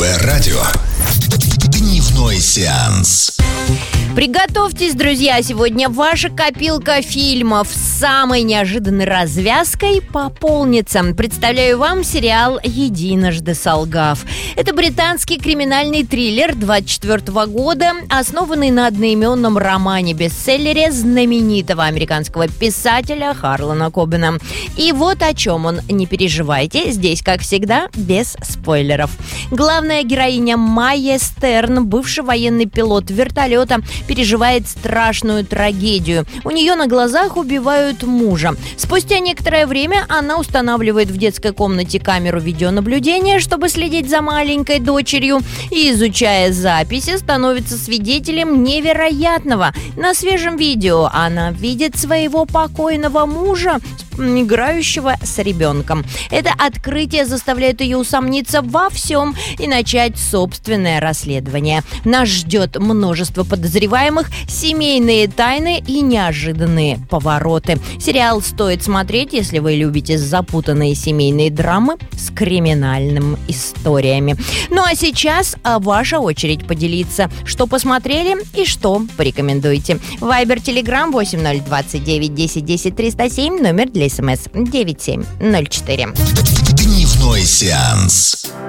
Первое радио. Дневной сеанс. Приготовьтесь, друзья, сегодня ваша копилка фильмов с самой неожиданной развязкой пополнится. Представляю вам сериал «Единожды солгав». Это британский криминальный триллер 24 года, основанный на одноименном романе-бестселлере знаменитого американского писателя Харлана Кобена. И вот о чем он, не переживайте, здесь, как всегда, без спойлеров. Главная героиня Майя Стерн, бывший военный пилот вертолета, переживает страшную трагедию. У нее на глазах убивают мужа. Спустя некоторое время она устанавливает в детской комнате камеру видеонаблюдения, чтобы следить за маленькой дочерью, и, изучая записи, становится свидетелем невероятного. На свежем видео она видит своего покойного мужа, играющего с ребенком. Это открытие заставляет ее усомниться во всем и начать собственное расследование. Нас ждет множество подозреваемых, семейные тайны и неожиданные повороты. Сериал стоит смотреть, если вы любите запутанные семейные драмы с криминальными историями. Ну а сейчас ваша очередь поделиться, что посмотрели и что порекомендуете. Вайбер, Телеграм 8029 10 10 307, номер для СМС 9704. Дневной сеанс.